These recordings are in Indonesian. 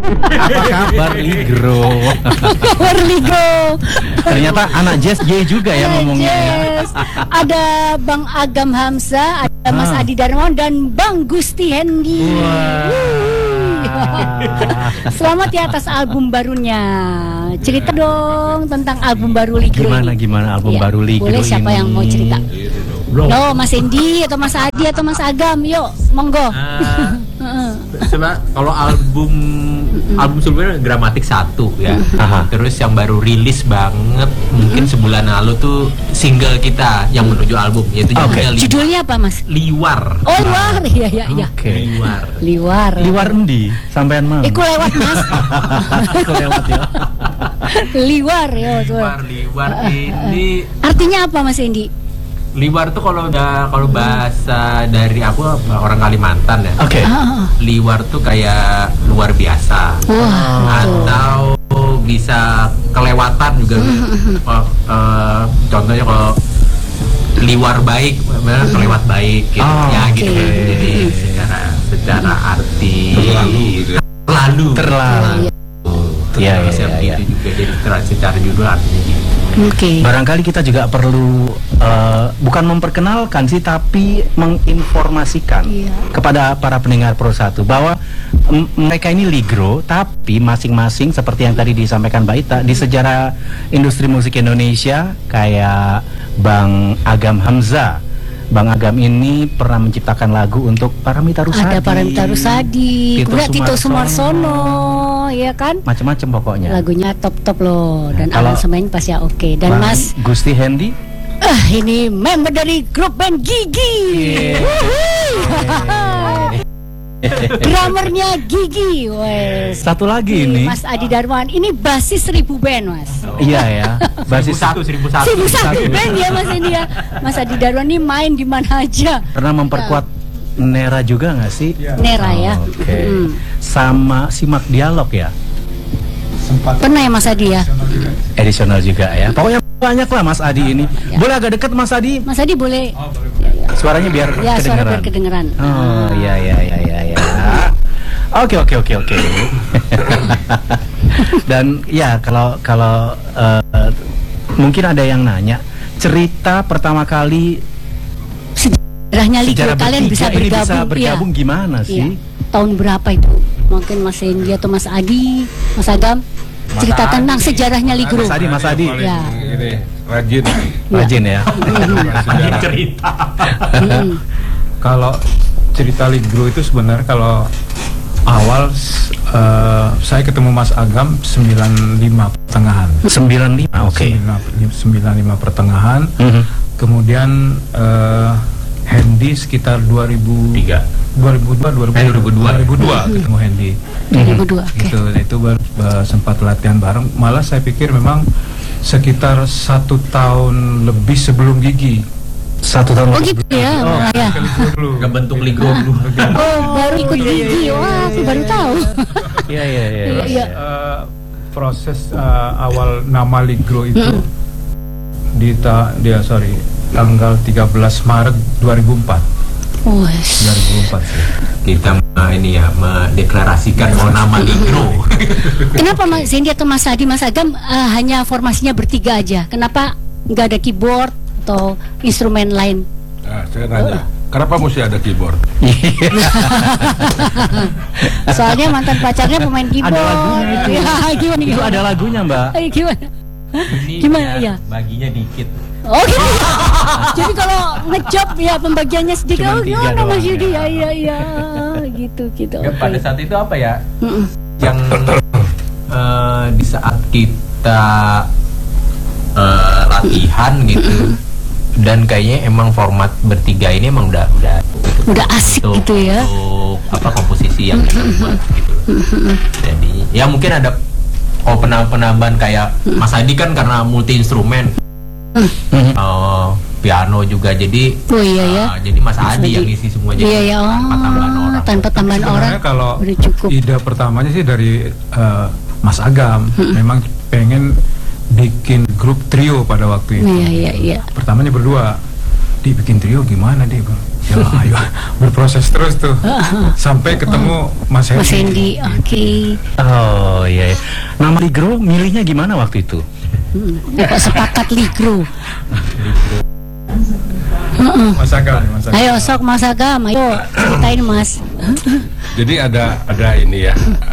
Apa kabar Ligro? Kabar Ligro. Ternyata anak Jazz J juga ya ngomongnya. Yes. Ada Bang Agam Hamzah, ada Mas Adi Darmawan dan Bang Gusti Hendy. Selamat ya atas album barunya. Cerita dong tentang album baru Ligro. Gimana album baru Ligro boleh, siapa ini? yang mau cerita? No, Mas Hendy atau Mas Adi atau Mas Agam, yuk, monggo. Coba kalau album sebelumnya Gramatik 1 ya. Terus yang baru rilis banget mungkin sebulan lalu tuh single kita yang menuju album, yaitu judulnya apa, Mas? Liwar. Oh, Liwar. Iya. Liwar endi? Sampean mah. Iku lewat, Mas. Iku lewat ya. Liwar ya. Liwar ini artinya apa, Mas Hendy? Liwar tuh kalau bahasa dari aku orang Kalimantan ya. Oke. Liwar tuh kayak luar biasa. Atau bisa kelewatan juga. Contohnya kalau liwar baik, kelewat baik gitu. Gitu. Jadi secara arti terlalu. Iya. Itu juga jadi secara judul artinya gitu. Barangkali kita juga perlu bukan memperkenalkan sih, tapi menginformasikan kepada para pendengar Pro 1 bahwa mereka ini Ligro, tapi masing-masing seperti yang tadi disampaikan Mbak Ita, di sejarah industri musik Indonesia kayak Bang Agam Hamzah. Bang Agam ini pernah menciptakan lagu untuk Paramita Rusady. Ada Paramita Rusady, Tito Sumarsono, ya kan? Macam-macam pokoknya. Lagunya top loh, dan aransemen pasti ya oke. Dan Bang Mas Gusti Hendy, ini member dari grup band Gigi. Drummernya Gigi, wes. Satu lagi ini Mas Adi Darmawan, ini basis 1000 band, Mas. Iya ya, basis 1001 band ya, Mas ini ya. Mas Adi Darmawan ini main di mana aja. Pernah memperkuat Nera juga nggak sih? Nera ya. Sama Simak Dialog ya. Sempat. Pernah ya Mas Adi ya. Edisional juga ya. Pokoknya banyak lah Mas Adi ini. Boleh agak dekat Mas Adi? Mas Adi boleh. Suaranya biar kedengeran. Suara biar kedengeran. Oh iya. Oke. Dan ya kalau mungkin ada yang nanya, cerita pertama kali sejarahnya Ligro kalian bisa bergabung gimana sih? Tahun berapa itu? Mungkin Mas Hendy atau Mas Adi, Mas Agam, cerita tentang sejarahnya Ligro. Mas Adi. Ya. Rajin ya. Rajin cerita. Kalau cerita Ligro itu sebenarnya kalau awal saya ketemu Mas Agam 95 pertengahan. 95, oke. 95 pertengahan. Kemudian Hendy sekitar 2002 ketemu Hendy. 2002. Gitu, itu sempat latihan bareng. Malah saya pikir memang sekitar 1 tahun lebih sebelum Gigi. 1 tahun. Oh gitu ya. Gak bentuk Ligro dulu. Oh, baru ikut Gigi. Wah, aku baru tahu. Iya. Proses awal nama Ligro itu tanggal 13 Maret 2004. 2004 sih. Kita mendeklarasikan nama Ligro. Kenapa Mas Hendy atau Mas Adi, Mas Agam hanya formasinya bertiga aja? Kenapa nggak ada keyboard atau instrumen lain? Saya nanya, kenapa mesti ada keyboard? Soalnya mantan pacarnya pemain keyboard. Ada lagunya itu. Gimana? Itu ada lagunya, Mbak. Gimana ya? Baginya dikit. Oh gitu. Jadi kalau ngejob ya pembagiannya sedikit. Oh gimana Mas Yudi? Iya. Gitu. Ya, pada saat itu apa ya? Yang di saat kita latihan gitu. Dan kayaknya emang format bertiga ini emang udah asik untuk, gitu ya. Untuk komposisi yang kita buat gitu. Jadi ya mungkin ada penambahan kayak Mas Adi kan karena multi instrumen. Piano juga jadi. Oh iya ya. Jadi Mas Adi yang isi semua jadi. Iya. Tanpa tambahan orang. Kalau cukup. Ide pertamanya sih dari Mas Agam, memang pengen bikin grup trio pada waktu itu. Iya. Pertamanya berdua, dibikin trio gimana dia? Ya, ayo berproses terus tuh sampai ketemu Mas Hendy. Mas Hendy, oke. Oh iya, iya. Nama Ligro milihnya gimana waktu itu? Kok sepakat Ligro? Mas Agam. Ayo sok Mas Agam, ayo ceritain Mas. Jadi ada ini ya,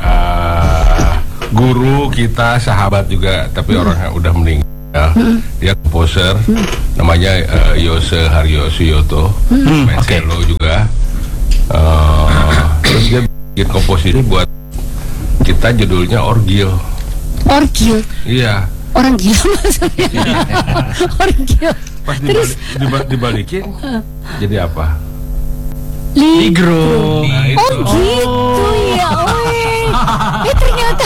guru kita, sahabat juga, tapi orang yang udah meninggal. Dia komposer, namanya Yose Haryosuyoto, main cello juga. Terus dia bikin komposisi buat kita, judulnya Orgil. Orgil? Iya. Orang gila maksudnya. Orgil. Pas Terus dibalikin, jadi apa? Ligro. Nah, itu. Oh gitu ya, ternyata.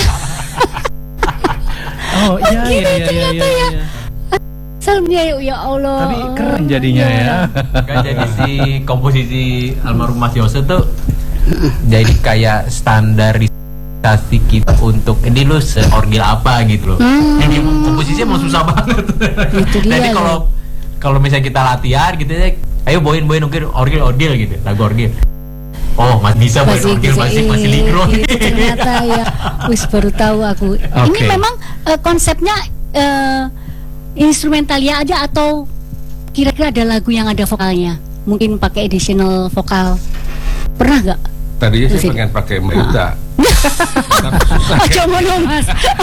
Oh iya, gitu iya, iya, ternyata iya, ya. iya. Salamnya ya Allah. Tapi keren jadinya ya. Kan jadi si komposisi almarhum Mas Yose tuh jadi kayak standarisasi kita untuk ini lu orgil apa gitu loh. Jadi komposisinya emang susah banget. Itu dia Jadi kalau misalnya kita latihan gitu ya, ayo bawain orgil gitu, lagu orgil. Oh, masih bisa bawain orgil, masih Ligro. Itu ternyata ya. Wis baru tahu aku. Ini Oke. memang konsepnya instrumental ya ada, atau kira-kira ada lagu yang ada vokalnya? Mungkin pakai additional vokal. Pernah nggak? Tadinya Musik. saya pengen pakai Mbak. Aja mono Mas.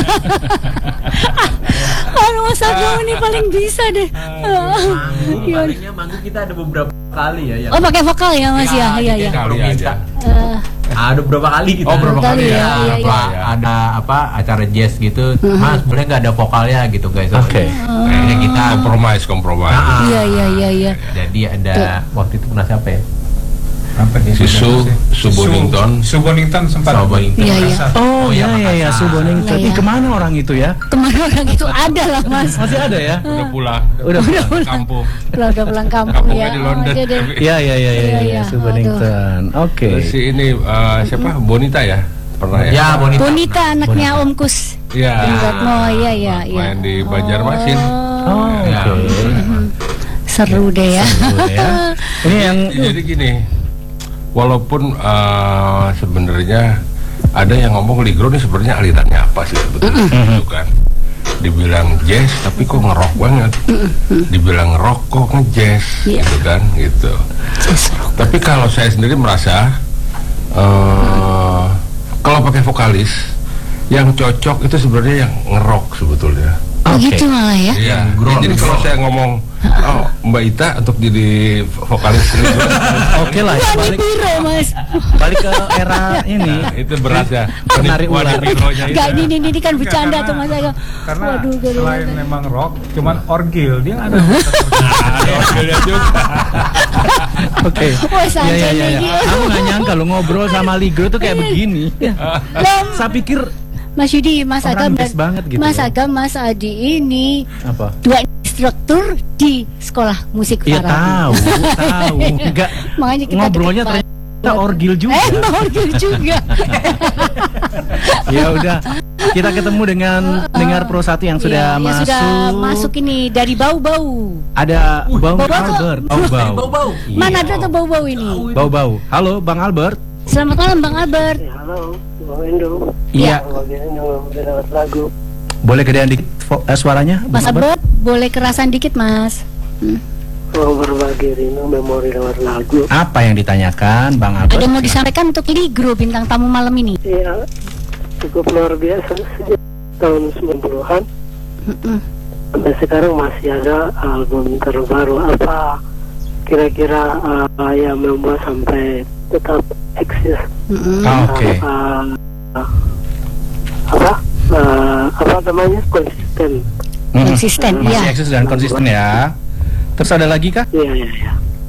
Aduh Mas Agam ini paling bisa deh. Palingnya manggung kita ada beberapa kali ya. Oh pakai vokal ya Mas ya? Iya iya. Kali aja. Ada beberapa kali kita. Oh, berapa kali ya? Iya, iya. Ada acara jazz gitu. Mas, boleh nggak ada vokalnya gitu guys? Oke. Kayaknya kita Kompromis. Iya iya iya iya. Jadi ada waktu itu pernah siapa ya? Apa dia? Si Subonington. Subonington sempat. Subonington. Iya, iya. Oh Oh, iya, iya, iya, iya, Makassar. Subonington. Iya, iya. Kemana orang itu ya? Kemana orang itu ada lah Mas. Masih ada ya? Udah pulang. Udah pulang. Kampung. Udah pulang kampung Kampungnya ya. di London. Oke deh. Iya, iya, iya, Iya, iya, iya. Subonington. Oke. Terus si ini siapa? Bonita ya? Pernah ya? Ya, Bonita. Bonita anaknya Om Kus. Iya. Ratno, iya iya iya. Main di Banjarmasin. Oh, Ya. oke. Seru deh ya. Seru ya. Ini yang Jadi gini, walaupun sebenarnya ada yang ngomong Ligro ini sebenarnya alirannya apa sih sebetulnya, gitu kan? Dibilang jazz tapi kok ngerok banget, dibilang rock kok ngejazz, Iya. gitu kan, gitu. Tapi kalau saya sendiri merasa kalau pakai vokalis yang cocok itu sebenarnya yang ngerok sebetulnya. Oh Oke. gitu malah ya. Iya. Jadi kalau saya ngomong Mbak Ita untuk jadi vokalis Ligro, oke lah. Wah, ini Balik, biro Mas. balik ke era ini. nah, itu berat ya. Penari ular. Enggak ini kan bercanda tuh Mas Agam. Karena Waduh, selain memang rock, cuman orgil dia nggak ada. Oke. Wah, Iya, saja iya, iya. nih. Aku nggak nyangka lo ngobrol sama Ligro tuh kayak begini. Saya pikir Mas Yudi, Mas Orang Agam jazz banget gitu Mas ya. Agam, Mas Adi ini apa? dua instruktur di sekolah musik Iya Farabi. tahu. Enggak. Makanya kita Ngobrolnya deket ternyata orgil juga. orgil juga. Ya udah, kita ketemu dengan dengar Pro 1 yang sudah Iya, masuk. yang sudah masuk ini dari bau-bau. Ada Bang bau-bau Albert. kok. Bau-bau. Iya. Mana ada tuh bau-bau ini? Bau-bau. Halo Bang Albert. Selamat malam Bang Albert. Ya, halo, Bang Endo. Iya. Bagian yang mendengar lagu. Boleh gedean dikit suaranya? Mas Bang Albert, boleh kerasan dikit Mas. Mau berbagi rindu memori lewat lagu. Apa yang ditanyakan Bang Albert? Ada mau disampaikan untuk Ligro bintang tamu malam ini? Iya, cukup luar biasa sejak tahun 90-an. Sampai sekarang masih ada album terbaru. Apa kira-kira yang membuat sampai tetap eksis? Oke. Apa namanya, konsisten? Konsisten, Masih iya. eksis dan konsisten ya. Terus ada lagi kah? Iya.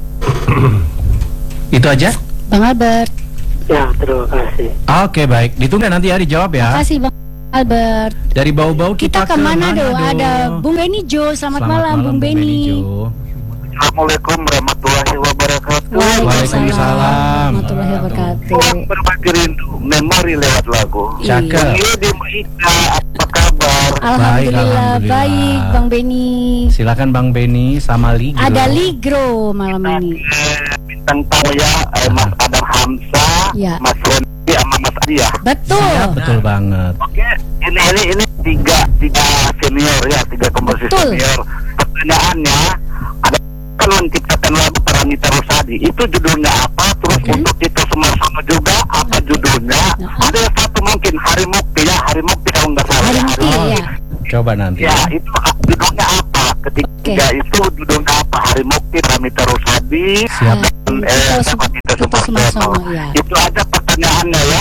Itu aja? Bang Albert. Ya, terima kasih. Oke baik, ditunggu nanti ya dijawab ya. Makasih Bang Albert. Dari bau-bau Kita ke ke Manado. Manado. Ada Bung Beni Jo. Selamat malam Bung Beni. Jo. Assalamualaikum warahmatullahi wabarakatuh. Waalaikumsalam. Warahmatullahi wabarakatuh. Berbagi rindu memori lewat lagu. Cakep. Ini di Maika, apa kabar? Alhamdulillah Alhamdulillah. baik Bang Beni. Silakan Bang Beni sama Ligro. Ada Ligro malam ini. Minta tentang ya Mas Adam Hamzah, Ya. Mas Roni sama Mas Adi ya. Betul. Siap, betul banget. Oke, ini tiga senior ya, tiga komposis Betul. senior. Pertanyaannya, ada kan menciptakan lagu Paramita Rosadi. Itu judulnya apa? Terus untuk Tito Sumarsono juga apa judulnya? Ada yang satu mungkin Hari Mukti ya, Hari Mukti kalau nggak salah. Hari ya. Mukti ya. Coba nanti. Ya, itu judulnya apa? Ketiga itu judulnya apa? Hari Mukti, Paramita Rosadi. Siap. Dan sama Tito Tito Sumarsono. Sumarsono, ya. Itu aja pertanyaannya ya.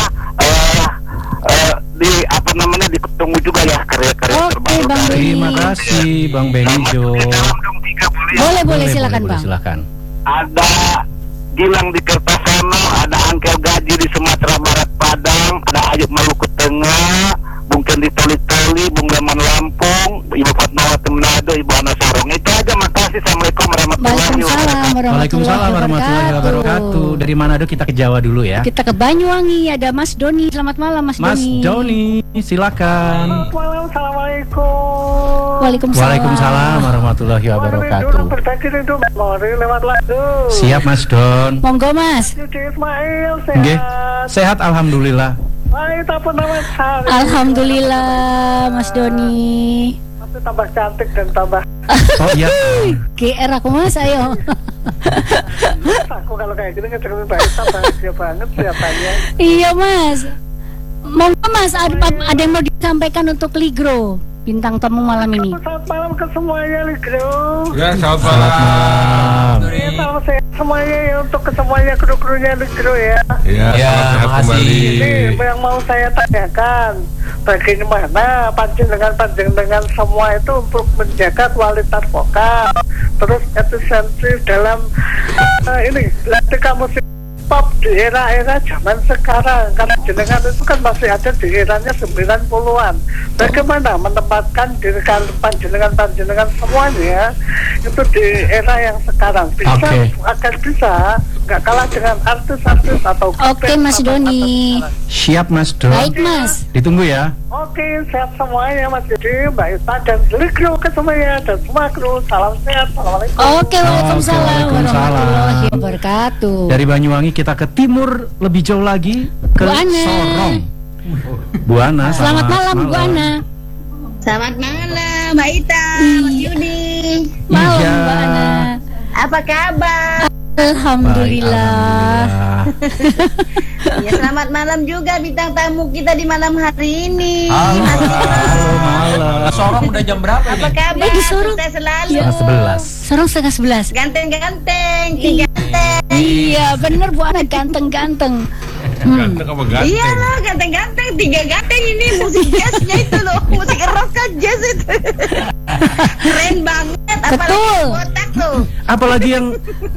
Di apa namanya ditunggu juga ya karya-karya Oke, terbaru Bang dari Terima kasih Bang Benijo. Dalam dong tiga boleh. Boleh silakan Bang. Silakan. Ada Gilang di Kertosono, ada Angkel Gaji di Sumatera Barat Padang, ada Ayub Maluku Tengah, Bung Kendi Toli-Toli, Bung Leman Lampung, Ibu Fatmawati Manado, Ibu Ana Sarong. Itu aja, makasih. Assalamualaikum warahmatullahi wabarakatuh. Waalaikumsalam warahmatullahi wabarakatuh. Dari Manado kita ke Jawa dulu ya. Kita ke Banyuwangi, ada Mas Doni. Selamat malam Mas Doni. Doni, silakan. Selamat malam, assalamualaikum. Waalaikumsalam warahmatullahi wabarakatuh. Berbagi itu memori lewat lagu. Siap Mas Don. Monggo Mas. Yudi Ismail Nggih. sehat. Sehat alhamdulillah. Baik, apa nama hari? Alhamdulillah Mas Doni. Tapi tambah cantik dan tambah Oh iya. GR aku Mas, ayo. aku kalau kayak gini ngeceritain baik, bahagia banget siapanya. Iya Mas. Monggo Mas, ada yang mau disampaikan untuk Ligro, bintang tamu malam ini. Selamat malam ke semuanya, Ligro. Ya, selamat Selamat malam. malam. Ya, salam sehat semuanya ya, untuk ke semuanya kru-krunya Ligro ya. Ya, Ya, selamat sehat makasih. kembali. Ini yang mau saya tanyakan, bagaimana panjenengan semua itu untuk menjaga kualitas vokal, terus efisiensi dalam ini ketika musik pop di era-era zaman sekarang, karena jenengan itu kan masih ada di eranya 90-an. Bagaimana menempatkan diri panjenengan semuanya itu di era yang sekarang bisa agar bisa nggak kalah dengan artis-artis atau Oke Mas Doni. Siap Mas Don. Baik Mas. Ditunggu ya. Oke, sehat semuanya Mas Yudi, Mbak Ita, dan Ligro ke semuanya, dan semua kru, salam sehat, assalamualaikum. Oke, waalaikumsalam Waalaikumsalam. warahmatullahi wabarakatuh. Dari Banyuwangi kita ke timur lebih jauh lagi ke Bu Ana. Sorong. Bu Ana. Selamat malam Bu Ana. Selamat malam Mbak Ita, Mas Yudi. Malam Iya. Bu Ana. Apa kabar? Alhamdulillah. Ya, selamat malam juga bintang tamu kita di malam hari ini. Halo, Halo malam. Sorong udah jam berapa Apa ini? kabar? disuruh. Sukses selalu. Setengah 11. Sorong setengah 11. Ganteng-ganteng, tiga ganteng. Iya, bener Bu Ana, ganteng-ganteng. Ganteng apa ganteng? Iya lah, ganteng-ganteng, tiga ganteng ini musik jazznya itu loh, musik rock kan jazz itu. Keren banget, apalagi Betul. botak tuh. Apalagi yang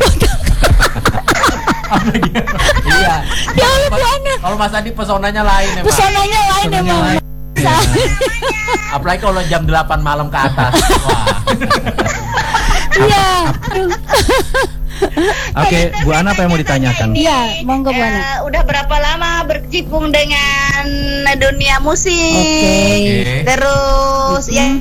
Iya. Ya Allah Bu Ana, Kalau Mas Adi pesonanya lain ya, Pak. pesonanya lain emang. Apalagi kalau jam 8 malam ke atas. Wah. Iya. Aduh. Oke, Bu Ana apa yang mau ditanyakan? Iya, monggo Bu Ana. Udah berapa lama berkecimpung dengan dunia musik? Oke. Terus yang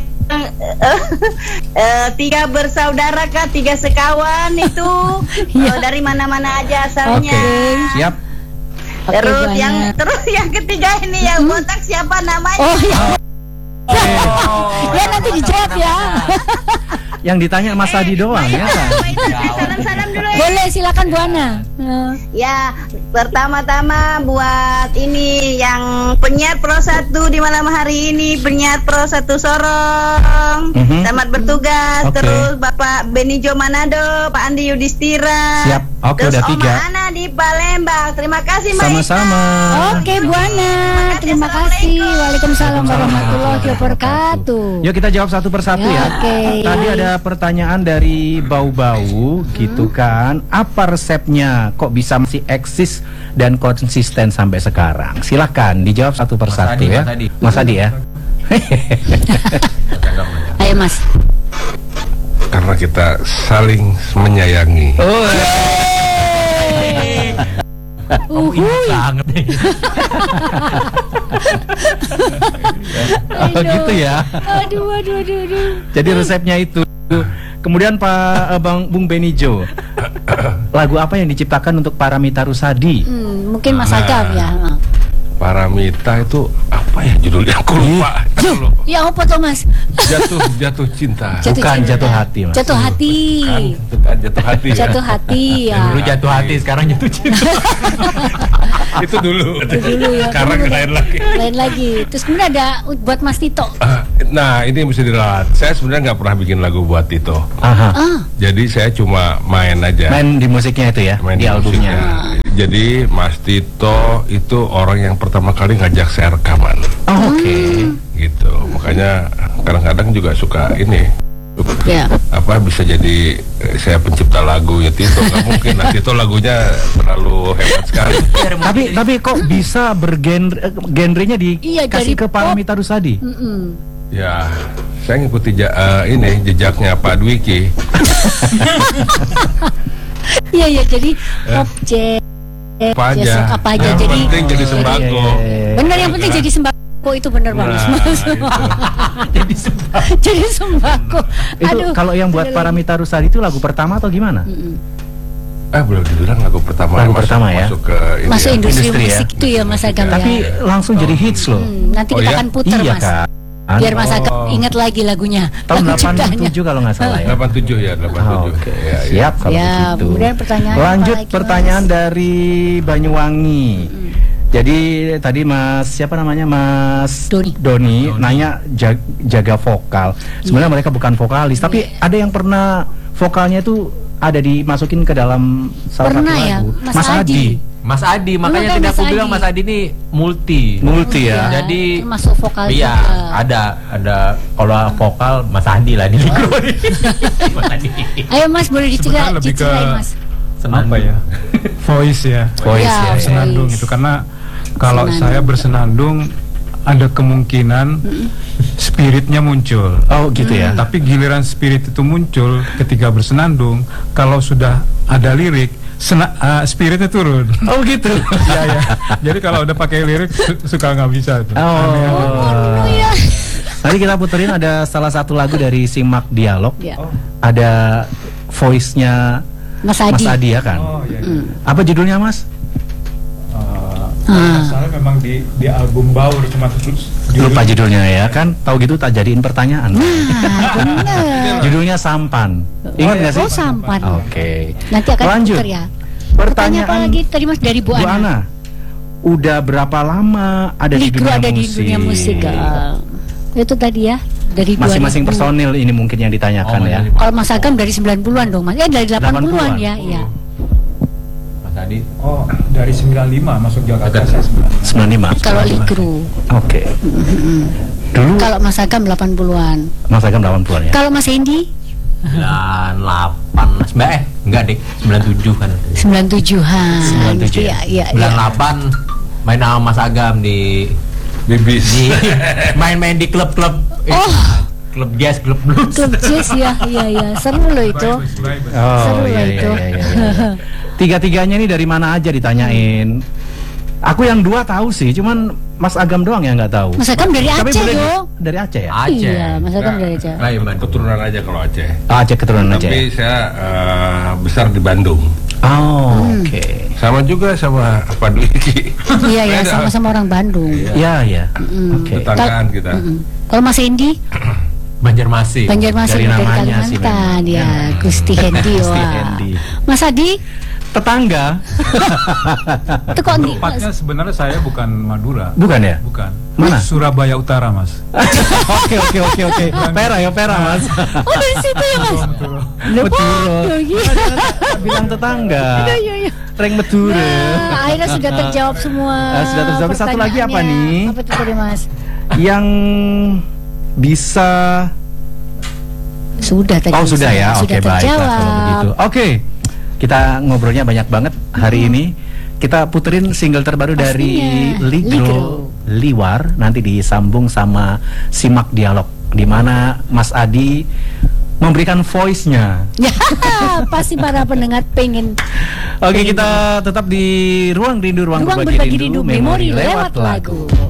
tiga bersaudara kah, tiga sekawan itu dari mana-mana aja asalnya. Oke. Siap. Oke, Terus Bu Ana. yang ketiga ini yang botak siapa namanya? Oh ya. Oh, Ya nanti dijawab ya. Yang ditanya Mas Adi doang ya kan? Salam-salam dulu ya. Boleh silakan Bu Ana. Ya, pertama-tama buat ini yang penyiar Pro 1 di malam hari ini, penyiar Pro 1 Sorong. Selamat bertugas. Oke. Terus Bapak Benijo Manado, Pak Andi Yudhistira. Siap. Oke, Terus udah 3. Oma Ana di Palembang. Terima kasih Mbak Ita. Sama-sama. Oke Bu Ana, terima kasih. Waalaikumsalam warahmatullahi wabarakatuh. Yuk kita jawab satu persatu ya. Oke. Tadi ada pertanyaan dari Bau-Bau gitu kan. Apa resepnya kok bisa masih eksis dan konsisten sampai sekarang? Silahkan dijawab satu persatu Adi, ya. Mas Adi. Mas Adi ya. Ayo Mas. Karena kita saling menyayangi. Oh. banget nih. Oh gitu ya. Aduh. Jadi resepnya itu. Kemudian Bung Benijo. lagu apa yang diciptakan untuk Paramita Rusady? Mungkin Mas Agam ya. Paramita itu apa ya judulnya? Aku lupa. Ya apa tuh Mas? Jatuh cinta. Bukan jatuh hati, Mas. Jatuh hati. Bukan jatuh hati. Jatuh hati ya. Dulu jatuh hati, sekarang jatuh cinta. Itu dulu. Itu dulu ya. Sekarang lain lagi. Lain lagi. Terus kemudian ada buat Mas Tito. Nah, ini mesti diralat. Saya sebenarnya nggak pernah bikin lagu buat Tito. Aha. Jadi saya cuma main aja. Main di musiknya itu ya, Main di albumnya. musiknya. Jadi Mas Tito itu orang yang pertama kali ngajak saya rekaman. Oh, oke. Gitu. Makanya kadang-kadang juga suka ini. Ya. Apa bisa jadi saya pencipta lagunya Tito? Nggak mungkin. Nah, Tito lagunya terlalu hebat sekali. Tapi kok bisa genrenya Iya, dikasih dari ke Paramita Rusady? Ya, saya ngikuti ini jejaknya Pak Dwiki. Iya jadi pop jazz. Apa aja. Apa aja Yang jadi. penting jadi sembako. Benar, yang penting jadi sembako itu benar Mas. Jadi sebab Jadi sembako. Itu kalau yang buat Paramita Rusady itu lagu pertama atau gimana? Boleh dibilang lagu pertama. Lagu pertama ya? Masuk ke ini Masuk ya. industri Industri ya? musik itu ya Mas Agam Tapi ya. langsung jadi hits loh. Nanti Oh, kita iya? akan putar Iya Mas. kan? Biar Mas Agam ingat lagi lagunya. Tahun lagu ciptaannya. 87 kalau nggak salah ya. 87 ya, 87. Oke, Ya, ya. siap kalau Ya, begitu. kemudian pertanyaan Lanjut apa lagi, pertanyaan Mas? dari Banyuwangi. Jadi tadi Mas siapa namanya Mas Doni. nanya jaga vokal. Sebenarnya mereka bukan vokalis, tapi ada yang pernah vokalnya itu ada dimasukin ke dalam salah Pernah satu ya, lagu. Mas Adi. Mas Adi, makanya kan tadi aku Mas bilang Adi. Mas Adi ini multi. Multi ya. Jadi termasuk vokal iya, juga. ada kalau vokal Mas Adi lah di Ligro. Mas Adi. Ayo Mas boleh Sebenarnya lebih ke diceritain Mas. apa ya? Voice ya. Voice Ya, ya. Senandung voice. itu karena kalau Senandung. saya bersenandung ada kemungkinan spiritnya muncul. Oh gitu ya. Tapi giliran spirit itu muncul ketika bersenandung, kalau sudah ada lirik, spiritnya turun. Oh gitu. Iya ya. Jadi kalau udah pakai lirik suka nggak bisa tuh. Oh. ya. Tadi kita puterin ada salah satu lagu dari Simak Dialog. Ya. Ada voice-nya Mas Mas Adi. Adi ya kan? Oh iya. Apa judulnya Mas? Masalah memang di album Baur cuma terus Lupa judulnya ya kan? Tahu gitu tak jadiin pertanyaan. Benar. Judulnya Sampan. Ingat nggak sih? Oh, Sampan. Oke. Nanti akan Lanjut. putar ya. Pertanyaan apa Pertanyaan lagi tadi Mas dari Bu Bu Ana? Ana. Udah berapa lama ada di Ligro dunia ada di musik? dunia musik. Itu tadi ya dari Masing-masing 2000. personil ini mungkin yang ditanyakan Oh, ya. Kalau Mas Agam dari 90-an dong Mas. Dari 80-an ya, iya. Mas Adi. Oh, dari 95 masuk Jakarta saya 95. 95. Kalau Ligro. Oke. Dulu Kalau Mas Agam 80-an. Mas Agam 80-an ya. Kalau Mas Hendy 98 enggak deh 97 kan. 97-an. 97 ya? Iya. 98 main sama Mas Agam di Bibis. main-main di klub-klub. Oh. Klub jazz, klub blues. Klub jazz ya, iya. Seru loh itu. Oh Seru iya, lah iya, itu. iya, iya. Tiga-tiganya ini dari mana aja ditanyain. Aku yang dua tahu sih, cuman Mas Agam doang yang nggak tahu. Mas Agam dari Tapi Aceh boleh dong. dari Aceh ya? Aceh. Iya, Mas Agam dari Aceh. Lain Bandung. Keturunan aja kalau Aceh. Aceh keturunan Aceh. Tapi saya besar di Bandung. Oh, oke. Sama juga sama Pak Dwiki. Iya ya, Beda. sama-sama orang Bandung. Iya, iya. Oke. Tetanggaan kita. Kalau Mas Hendy, Banjarmasin. Banjarmasin Dari dari namanya sih Kalimantan, memang. ya, Gusti Hendy. Gusti Wah. Hendy. Mas Adi, Tetangga? itu kok Tempatnya sebenarnya saya bukan Madura. Bukan ya? Bukan. Mana? Surabaya Utara, Mas. Oke. Pera ya, Pera Mas. Oh dari situ ya Mas. Betul. Iya. Bilang tetangga. Iya. Reng Medure. Nah, akhirnya sudah terjawab semua. Sudah terjawab. Satu lagi apa pertanyaannya. nih? Apa itu tadi Mas? Yang bisa Sudah tadi. Oh sudah ya, Sudah oke baiklah terjawab. kalau begitu. Oke, kita ngobrolnya banyak banget hari ini. Kita puterin single terbaru dari Pastinya, Ligro, Liwar. Nanti disambung sama Simak Dialog, di mana Mas Adi memberikan voice-nya. Ya, pasti para pendengar pengen. Oke, kita tetap di Ruang Rindu, Ruang Berbagi Rindu, memori lewat lagu.